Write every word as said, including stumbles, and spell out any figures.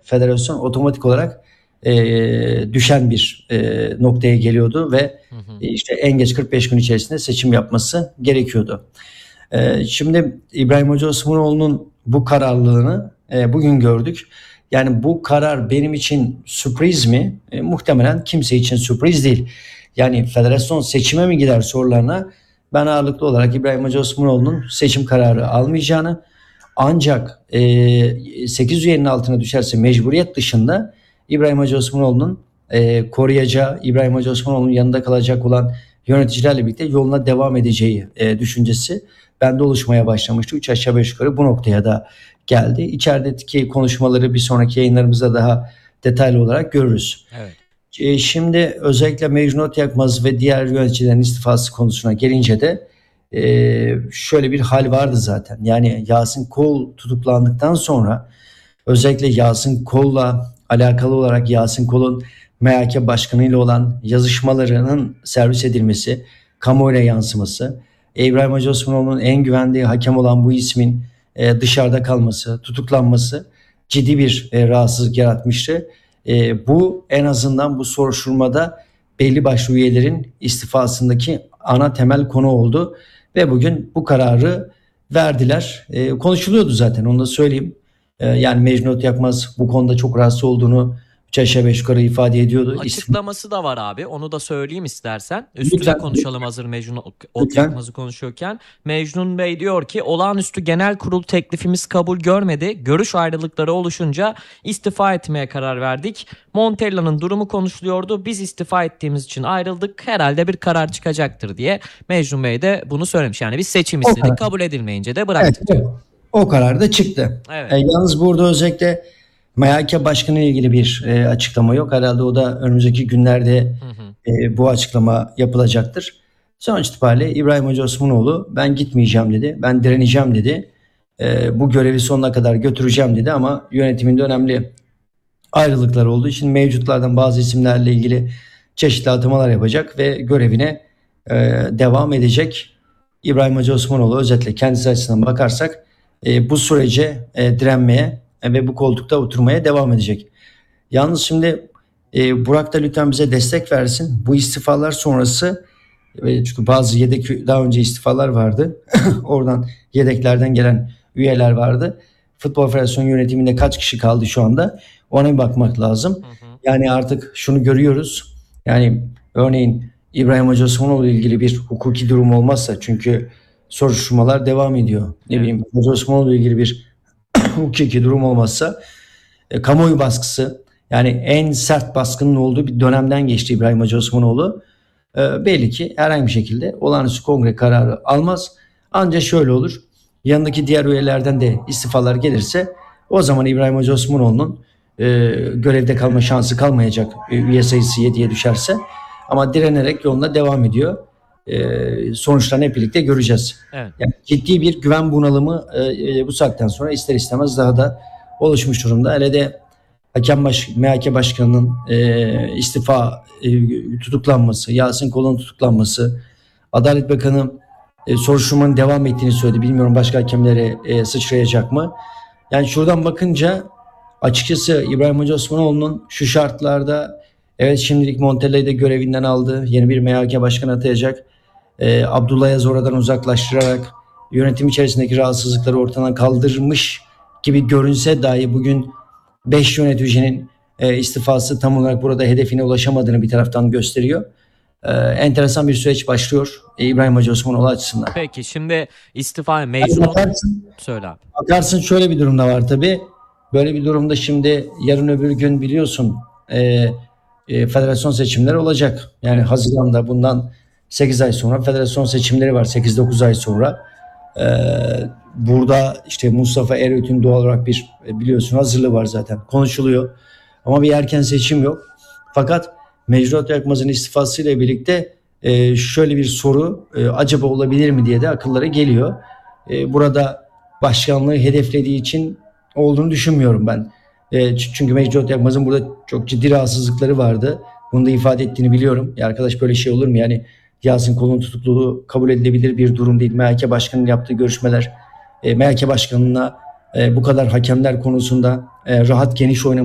federasyon otomatik olarak e, düşen bir e, noktaya geliyordu ve hı hı. işte en geç kırk beş gün içerisinde seçim yapması gerekiyordu. E, şimdi İbrahim Hoca Osmanoğlu'nun bu kararlılığını e, bugün gördük. Yani bu karar benim için sürpriz mi? E, muhtemelen kimse için sürpriz değil. Yani federasyon seçime mi gider sorularına ben ağırlıklı olarak İbrahim Hoca Osmanoğlu'nun seçim kararı almayacağını, ancak e, sekiz üyenin altına düşerse mecburiyet dışında İbrahim Hacı Osmanoğlu'nun e, koruyacağı, İbrahim Hacı Osmanoğlu'nun yanında kalacak olan yöneticilerle birlikte yoluna devam edeceği e, düşüncesi bende oluşmaya başlamıştı. Üç aşağı beş yukarı bu noktaya da geldi. İçerideki konuşmaları bir sonraki yayınlarımızda daha detaylı olarak görürüz. Evet. E, şimdi özellikle Mecnun Yakmaz ve diğer yöneticilerin istifası konusuna gelince de Ee, şöyle bir hal vardı zaten. Yani Yasin Kol tutuklandıktan sonra özellikle Yasin Kol'la alakalı olarak Yasin Kol'un M H K başkanıyla olan yazışmalarının servis edilmesi, kamuoyuna yansıması, İbrahim Hacı Osmanoğlu'nun en güvendiği hakem olan bu ismin e, dışarıda kalması, tutuklanması ciddi bir e, rahatsızlık yaratmıştı. E, bu en azından bu soruşturmada belli başlı üyelerin istifasındaki ana temel konu oldu. Ve bugün bu kararı verdiler. E, konuşuluyordu zaten, onu da söyleyeyim. E, yani Mecnun Yakmaz bu konuda çok rahatsız olduğunu üç aşağı beş yukarı ifade ediyordu. Açıklaması da var abi. Onu da söyleyeyim istersen. Üstüne lütfen konuşalım hazır Mecnun Yakmaz'ı konuşuyorken. Mecnun Bey diyor ki olağanüstü genel kurul teklifimiz kabul görmedi. Görüş ayrılıkları oluşunca istifa etmeye karar verdik. Montella'nın durumu konuşuluyordu. Biz istifa ettiğimiz için ayrıldık. Herhalde bir karar çıkacaktır diye Mecnun Bey de bunu söylemiş. Yani biz seçim istedik, kabul edilmeyince de bıraktık. Evet, evet. O karar da çıktı. Evet. E, yalnız burada özellikle M H K Başkanı ile ilgili bir e, açıklama yok. Herhalde o da önümüzdeki günlerde hı hı. E, bu açıklama yapılacaktır. Sonuç itibariyle İbrahim Hoca Osmanoğlu ben gitmeyeceğim dedi. Ben direneceğim dedi. E, bu görevi sonuna kadar götüreceğim dedi ama yönetiminde önemli ayrılıklar olduğu için mevcutlardan bazı isimlerle ilgili çeşitli atamalar yapacak ve görevine e, devam edecek. İbrahim Hoca Osmanoğlu özetle kendisi açısından bakarsak e, bu sürece e, direnmeye ve bu koltukta oturmaya devam edecek. Yalnız şimdi e, Burak da lütfen bize destek versin. Bu istifalar sonrası e, çünkü bazı yedek daha önce istifalar vardı. Oradan yedeklerden gelen üyeler vardı. Futbol Federasyonu yönetiminde kaç kişi kaldı şu anda? Ona bir bakmak lazım. Hı hı. Yani artık şunu görüyoruz. Yani örneğin İbrahim Hoca Osmanoğlu ile ilgili bir hukuki durum olmazsa, çünkü soruşturmalar devam ediyor. Ne evet. bileyim Hoca Osmanoğlu ile ilgili bir hukuki durum olmazsa e, kamuoyu baskısı, yani en sert baskının olduğu bir dönemden geçti İbrahim Hacı Osmanoğlu. E, belli ki herhangi bir şekilde olağanüstü kongre kararı almaz. Ancak şöyle olur. Yanındaki diğer üyelerden de istifalar gelirse o zaman İbrahim Hacı Osmanoğlu'nun e, görevde kalma şansı kalmayacak. E, üye sayısı yediye düşerse. Ama direnerek yoluna devam ediyor. E, sonuçlarını hep birlikte göreceğiz. Evet. Yani ciddi bir güven bunalımı e, bu saatten sonra ister istemez daha da oluşmuş durumda. Hele de hakem baş, M H K Başkanı'nın e, istifa e, tutuklanması, Yasin Kol'un tutuklanması, Adalet Bakanı e, soruşturmanın devam ettiğini söyledi. Bilmiyorum başka hakemlere e, sıçrayacak mı? Yani şuradan bakınca açıkçası İbrahim Hoca Osmanoğlu'nun şu şartlarda evet şimdilik Montella'yı da görevinden aldı. Yeni bir M H K Başkanı atayacak. Ee, Abdullah Yaz oradan uzaklaştırarak yönetim içerisindeki rahatsızlıkları ortadan kaldırmış gibi görünse dahi bugün beş yöneticinin e, istifası tam olarak burada hedefine ulaşamadığını bir taraftan gösteriyor. Ee, enteresan bir süreç başlıyor e, İbrahim Hacı Osmanoğlu açısından. Peki şimdi istifa mecbur bakarsın, söyle abi. Bakarsın şöyle bir durumda var tabii. Böyle bir durumda şimdi yarın öbür gün biliyorsun e, e, federasyon seçimleri olacak. Yani Haziran'da bundan sekiz ay sonra federasyon seçimleri var. sekiz dokuz ay sonra. Ee, burada işte Mustafa Eroğlu'nun doğal olarak bir biliyorsun hazırlığı var zaten. Konuşuluyor. Ama bir erken seçim yok. Fakat Mecnun Yakmaz'ın istifasıyla birlikte e, şöyle bir soru e, acaba olabilir mi diye de akıllara geliyor. E, burada başkanlığı hedeflediği için olduğunu düşünmüyorum ben. E, çünkü Mecnun Yakmaz'ın burada çok ciddi rahatsızlıkları vardı. Bunu da ifade ettiğini biliyorum. Ya arkadaş böyle şey olur mu? Yani Yasin Kol'un tutukluluğu kabul edilebilir bir durum değil. M H K Başkanı'nın yaptığı görüşmeler, e, M H K Başkanı'na e, bu kadar hakemler konusunda e, rahat geniş oynaması